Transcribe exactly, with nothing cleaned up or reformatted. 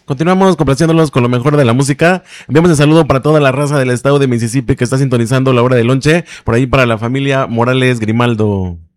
Continuamos complaciéndolos con lo mejor de la música. Enviamos el saludo para toda la raza del estado de Mississippi que está sintonizando la hora del lonche. Por ahí para la familia Morales Grimaldo.